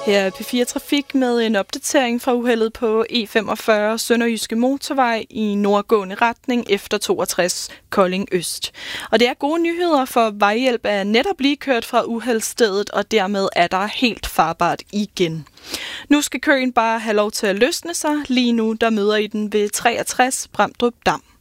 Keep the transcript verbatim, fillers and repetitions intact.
Her er P fire Trafik med en opdatering fra uheldet på E femogfyrre Sønderjyske Motorvej i nordgående retning efter toogtres Kolding Øst. Og det er gode nyheder, for vejhjælp er netop lige kørt fra uheldsstedet, og dermed er der helt farbart igen. Nu skal køen bare have lov til at løsne sig. Lige nu der møder I den ved treogtres Bramdrup Dam.